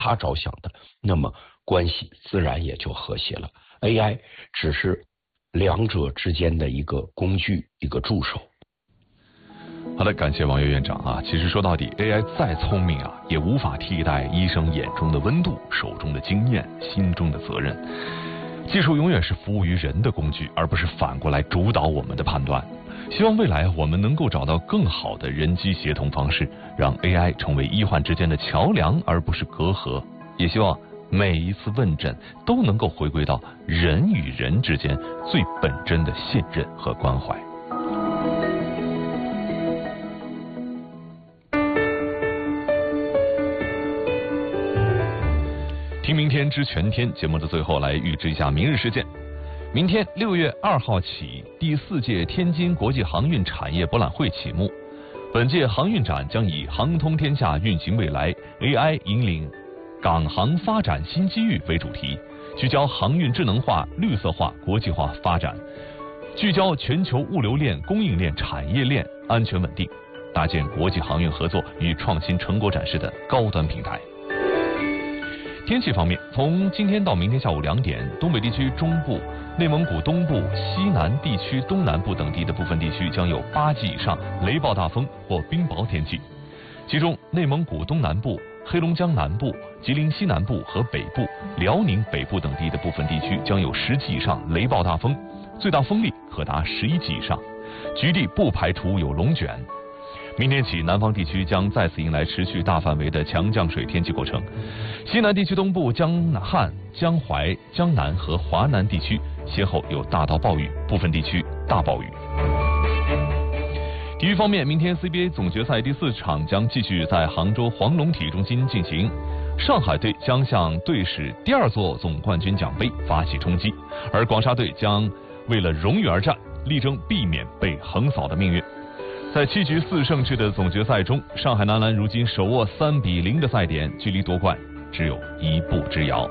他着想的，那么关系自然也就和谐了。AI 只是两者之间的一个工具，一个助手。 好的，感谢王岳院长啊。其实说到底 ，AI 再聪明啊，也无法替代医生眼中的温度、手中的经验、心中的责任。技术永远是服务于人的工具，而不是反过来主导我们的判断。希望未来我们能够找到更好的人机协同方式，让 AI 成为医患之间的桥梁，而不是隔阂。也希望每一次问诊都能够回归到人与人之间最本真的信任和关怀。听明天知全天节目的最后，来预知一下明日事件。明天6月2号起，第4届天津国际航运产业博览会启幕。本届航运展将以航通天下运行未来 AI 引领港航发展新机遇为主题，聚焦航运智能化、绿色化、国际化发展，聚焦全球物流链、供应链、产业链安全稳定，搭建国际航运合作与创新成果展示的高端平台。天气方面，从今天到明天下午2点，东北地区中部、内蒙古东部、西南地区东南部等地的部分地区将有8级以上雷暴大风或冰雹天气，其中内蒙古东南部、黑龙江南部、吉林西南部和北部、辽宁北部等地的部分地区将有10级以上雷暴大风，最大风力可达11级以上，局地不排除有龙卷。明天起，南方地区将再次迎来持续大范围的强降水天气过程，西南地区东部、江汉、江淮、江南和华南地区先后有大到暴雨，部分地区大暴雨。体育方面，明天 CBA 总决赛第4场将继续在杭州黄龙体育中心进行，上海队将向队史第2座总冠军奖杯发起冲击，而广沙队将为了荣誉而战，力争避免被横扫的命运。在7局4胜制的总决赛中，上海男篮如今手握3-0的赛点，距离夺冠只有1步之遥。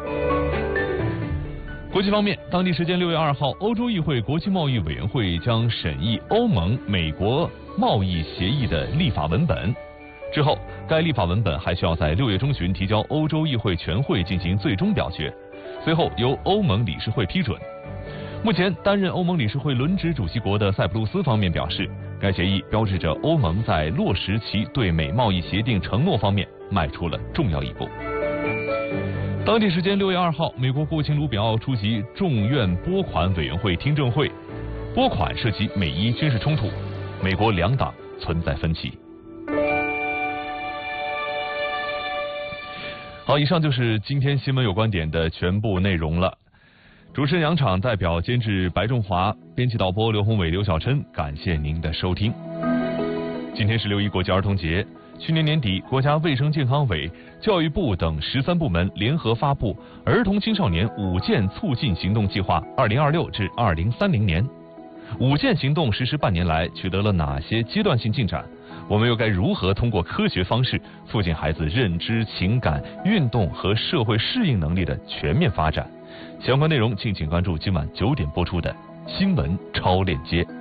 国际方面，当地时间6月2号，欧洲议会国际贸易委员会将审议欧盟美国贸易协议的立法文本，之后该立法文本还需要在6月中旬提交欧洲议会全会进行最终表决，随后由欧盟理事会批准。目前担任欧盟理事会轮值主席国的塞浦路斯方面表示，该协议标志着欧盟在落实其对美贸易协定承诺方面迈出了重要一步。当地时间6月2号，美国国务卿卢比奥出席众院拨款委员会听证会，拨款涉及美伊军事冲突，美国两党存在分歧。好，以上就是今天新闻有观点的全部内容了。主持人杨昶，代表监制白仲华，编辑导播刘宏伟、刘小琛，感谢您的收听。今天是6·1国际儿童节，去年年底，国家卫生健康委、教育部等13部门联合发布《儿童青少年5健促进行动计划（2026至2030年）》。5健行动实施半年来，取得了哪些阶段性进展？我们又该如何通过科学方式，促进孩子认知、情感、运动和社会适应能力的全面发展？相关内容敬请关注今晚9点播出的新闻超链接。